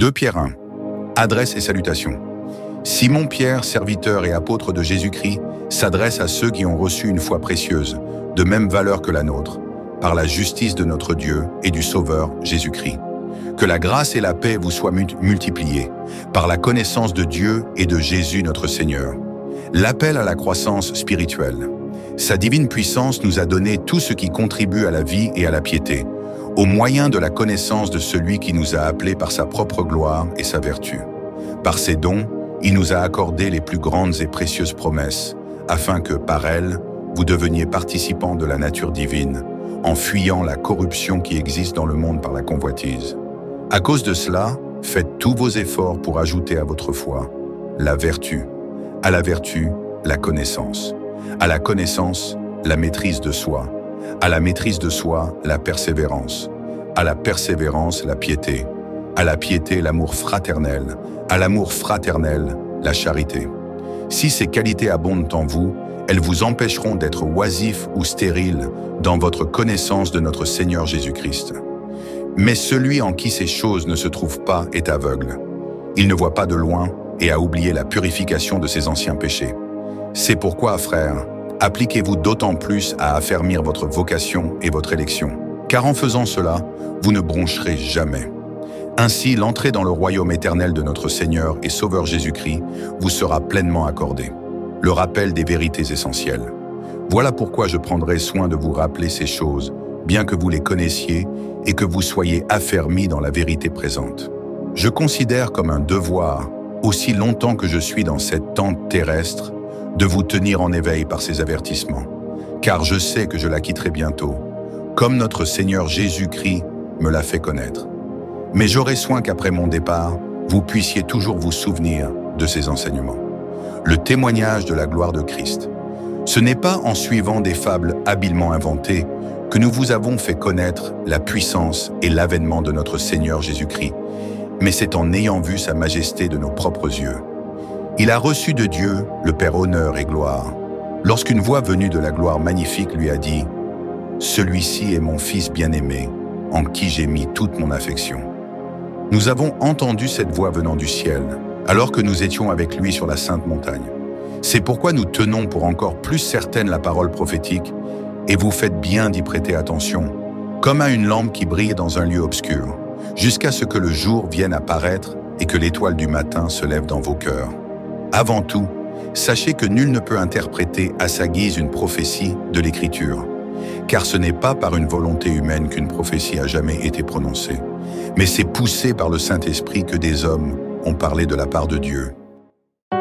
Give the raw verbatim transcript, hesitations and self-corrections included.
deux Pierre un. Adresse et salutations. Simon Pierre, serviteur et apôtre de Jésus-Christ, s'adresse à ceux qui ont reçu une foi précieuse, de même valeur que la nôtre, par la justice de notre Dieu et du Sauveur Jésus-Christ. Que la grâce et la paix vous soient multipliées, par la connaissance de Dieu et de Jésus notre Seigneur. L'appel à la croissance spirituelle. Sa divine puissance nous a donné tout ce qui contribue à la vie et à la piété, au moyen de la connaissance de celui qui nous a appelés par sa propre gloire et sa vertu. Par ses dons, il nous a accordé les plus grandes et précieuses promesses, afin que, par elles, vous deveniez participants de la nature divine, en fuyant la corruption qui existe dans le monde par la convoitise. À cause de cela, faites tous vos efforts pour ajouter à votre foi la vertu, à la vertu, la connaissance, à la connaissance, la maîtrise de soi, à la maîtrise de soi, la persévérance, à la persévérance, la piété, à la piété, l'amour fraternel, à l'amour fraternel, la charité. Si ces qualités abondent en vous, elles vous empêcheront d'être oisifs ou stériles dans votre connaissance de notre Seigneur Jésus-Christ. Mais celui en qui ces choses ne se trouvent pas est aveugle. Il ne voit pas de loin et a oublié la purification de ses anciens péchés. C'est pourquoi, frères, appliquez-vous d'autant plus à affermir votre vocation et votre élection, car en faisant cela, vous ne broncherez jamais. Ainsi, l'entrée dans le royaume éternel de notre Seigneur et Sauveur Jésus-Christ vous sera pleinement accordée. Le rappel des vérités essentielles. Voilà pourquoi je prendrai soin de vous rappeler ces choses, bien que vous les connaissiez et que vous soyez affermis dans la vérité présente. Je considère comme un devoir, aussi longtemps que je suis dans cette tente terrestre, de vous tenir en éveil par ces avertissements, car je sais que je la quitterai bientôt, comme notre Seigneur Jésus-Christ me l'a fait connaître. Mais j'aurai soin qu'après mon départ, vous puissiez toujours vous souvenir de ces enseignements. Le témoignage de la gloire de Christ. Ce n'est pas en suivant des fables habilement inventées que nous vous avons fait connaître la puissance et l'avènement de notre Seigneur Jésus-Christ, mais c'est en ayant vu sa majesté de nos propres yeux. Il a reçu de Dieu le Père honneur et gloire, lorsqu'une voix venue de la gloire magnifique lui a dit « Celui-ci est mon Fils bien-aimé, en qui j'ai mis toute mon affection. » Nous avons entendu cette voix venant du ciel, alors que nous étions avec lui sur la sainte montagne. C'est pourquoi nous tenons pour encore plus certaine la parole prophétique, et vous faites bien d'y prêter attention, comme à une lampe qui brille dans un lieu obscur, jusqu'à ce que le jour vienne apparaître et que l'étoile du matin se lève dans vos cœurs. Avant tout, sachez que nul ne peut interpréter à sa guise une prophétie de l'Écriture, car ce n'est pas par une volonté humaine qu'une prophétie a jamais été prononcée, mais c'est poussé par le Saint-Esprit que des hommes ont parlé de la part de Dieu.